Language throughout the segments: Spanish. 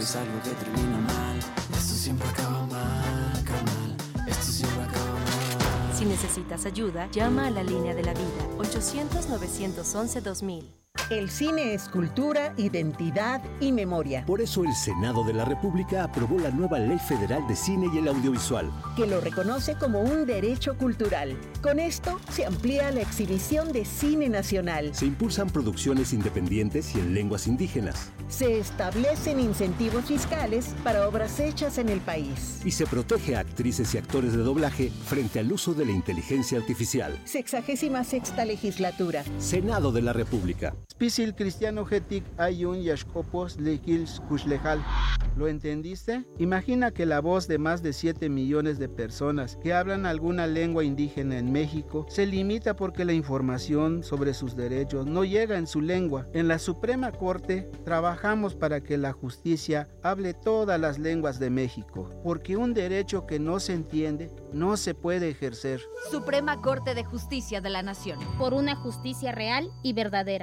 es algo que termina mal. Esto siempre acaba mal, carnal. Esto siempre acaba mal. Si necesitas ayuda, llama a la línea de la vida, 800-911-2000. El cine es cultura, identidad y memoria. Por eso el Senado de la República aprobó la nueva Ley Federal de Cine y el Audiovisual, que lo reconoce como un derecho cultural. Con esto se amplía la exhibición de cine nacional. Se impulsan producciones independientes y en lenguas indígenas. Se establecen incentivos fiscales para obras hechas en el país. Y se protege a actrices y actores de doblaje frente al uso de la inteligencia artificial. 66ª legislatura. Senado de la República. Spisil cristiano getik ayun yashkopos lekils kushlejal. ¿Lo entendiste? Imagina que la voz de más de 7 millones de personas que hablan alguna lengua indígena en México se limita porque la información sobre sus derechos no llega en su lengua. En la Suprema Corte trabajamos para que la justicia hable todas las lenguas de México, porque un derecho que no se entiende no se puede ejercer. Suprema Corte de Justicia de la Nación. Por una justicia real y verdadera.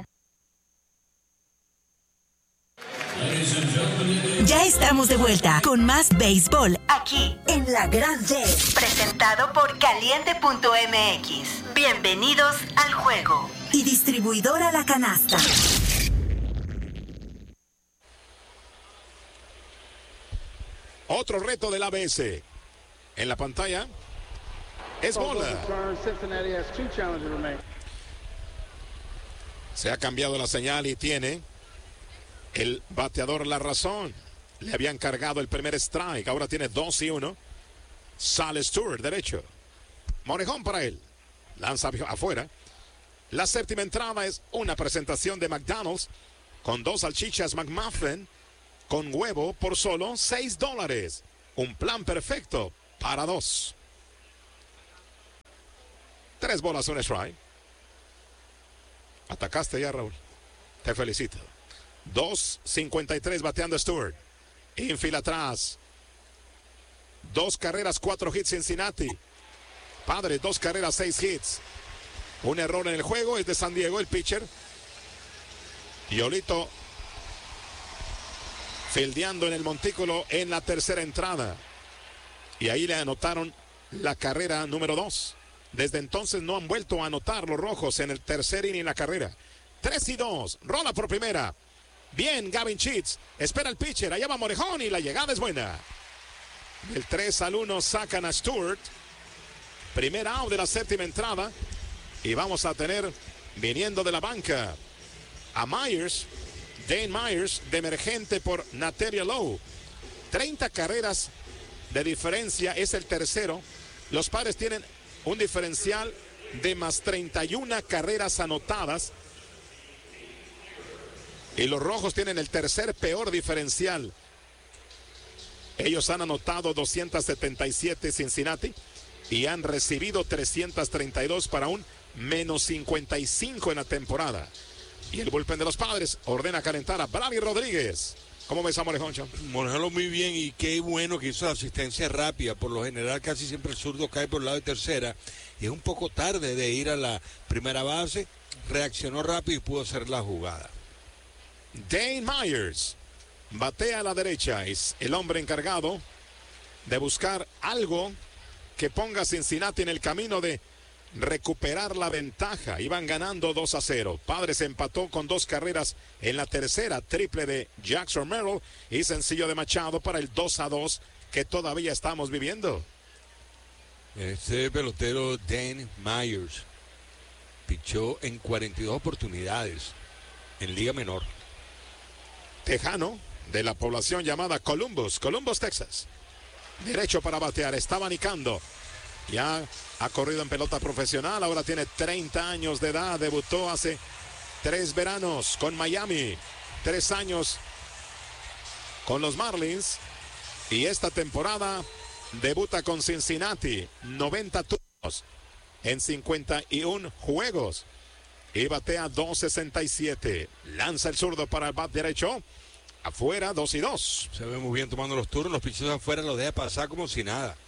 Ya estamos de vuelta con más béisbol aquí en La Gran D, presentado por Caliente.mx. Bienvenidos al juego. Y distribuidora La Canasta. Otro reto del ABS. En la pantalla es bola. Se ha cambiado la señal y tiene el bateador la razón. Le habían cargado el primer strike. Ahora tiene 2-1. Sale Stewart, derecho. Morejón para él. Lanza afuera. La séptima entrada es una presentación de McDonald's con 2 salchichas McMuffin con huevo por solo $6. Un plan perfecto para 2. 3 bolas, un strike. Atacaste ya, Raúl. Te felicito. 2.53 bateando Stewart. Infield atrás. 2 carreras, 4 hits Cincinnati. Padres, 2 carreras, 6 hits. Un error en el juego es de San Diego, el pitcher. Yolito fildeando en el montículo en la tercera entrada. Y ahí le anotaron la carrera número 2. Desde entonces no han vuelto a anotar los rojos en el tercer inning en la carrera. 3-2. Rola por primera. Bien, Gavin Sheets. Espera el pitcher. Allá va Morejón y la llegada es buena. Del 3-1 sacan a Stewart. Primer out de la séptima entrada. Y vamos a tener, viniendo de la banca, a Myers. Dane Myers, de emergente por Nateria Lowe. 30 carreras de diferencia. Es el tercero. Los Padres tienen un diferencial de más 31 carreras anotadas. Y los rojos tienen el tercer peor diferencial. Ellos han anotado 277 Cincinnati y han recibido 332 para un menos 55 en la temporada. Y el bullpen de los Padres ordena calentar a Bradley Rodríguez. ¿Cómo ves a Morejón? Morejón muy bien y qué bueno que hizo la asistencia rápida. Por lo general casi siempre el zurdo cae por el lado de tercera. Y es un poco tarde de ir a la primera base. Reaccionó rápido y pudo hacer la jugada. Dane Myers batea a la derecha. Es el hombre encargado de buscar algo que ponga a Cincinnati en el camino de recuperar la ventaja. Iban ganando 2-0. Padres empató con 2 carreras en la tercera. Triple de Jackson Merrill y sencillo de Machado para el 2-2 que todavía estamos viviendo. Este pelotero Dane Myers pichó en 42 oportunidades en Liga Menor. Tejano de la población llamada Columbus, Texas. Derecho para batear, está abanicando. Ya ha corrido en pelota profesional, ahora tiene 30 años de edad, debutó hace 3 veranos con Miami, 3 años con los Marlins y esta temporada debuta con Cincinnati, 90 turnos en 51 juegos y batea 2.67. Lanza el zurdo para el bat derecho. Afuera, 2-2. Se ve muy bien tomando los turnos, los pichos afuera los deja pasar como si nada.